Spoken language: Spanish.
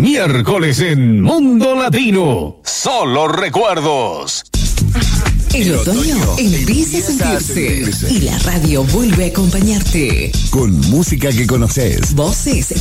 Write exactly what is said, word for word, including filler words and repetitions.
Miércoles en Mundo Latino. Solo recuerdos. El otoño empieza a sentirse y la radio vuelve a acompañarte. Con música que conoces. Voces